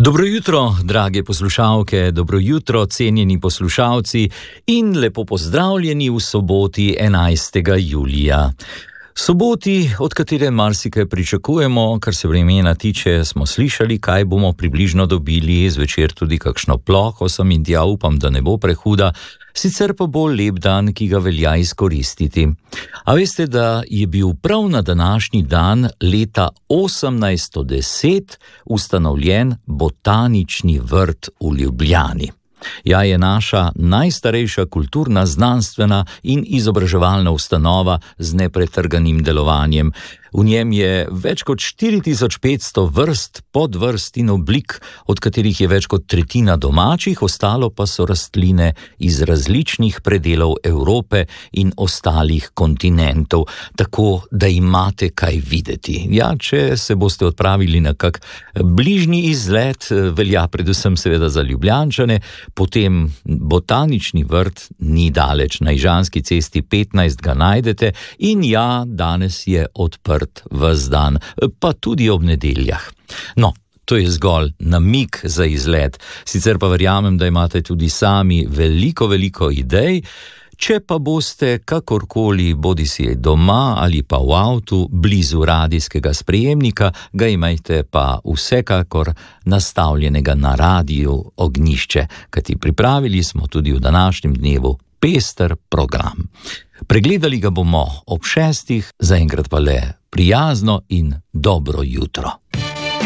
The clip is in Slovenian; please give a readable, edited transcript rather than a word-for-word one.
Dobro jutro, drage poslušalke, dobro jutro, cenjeni poslušalci in lepo pozdravljeni v soboti 11. julija. Soboti, od katere marsikaj pričakujemo, kar se vremena tiče, smo slišali, kaj bomo približno dobili, zvečer tudi kakšno ploho sem in tja upam, da ne bo prehuda, sicer pa bo lep dan, ki ga velja izkoristiti. A veste, da je bil prav na današnji dan leta 1810 ustanovljen botanični vrt v Ljubljani. Ja, je naša najstarejša kulturna, znanstvena in izobraževalna ustanova z nepretrganim delovanjem. V njem je več kot 4500 vrst, podvrst in oblik, od katerih je več kot tretjina domačih, ostalo pa so rastline iz različnih predelov Evrope in ostalih kontinentov, tako da imate kaj videti. Ja, če se boste odpravili na kak bližnji izlet, velja predvsem seveda za Ljubljančane, potem botanični vrt ni daleč, na Ižanski cesti 15 ga najdete in ja, danes je odprt ves dan, pa tudi ob nedeljah. No, to je zgolj namig za izlet, sicer pa verjamem, da imate tudi sami veliko idej. Če pa boste kakorkoli, bodisi doma ali pa v avtu, blizu radijskega sprejemnika, ga imajte pa vsekakor nastavljenega na radiju Ognjišče, kajti pripravili smo tudi v današnjem dnevu pester program. Pregledali ga bomo ob 6, zaenkrat pa le prijazno in dobro jutro.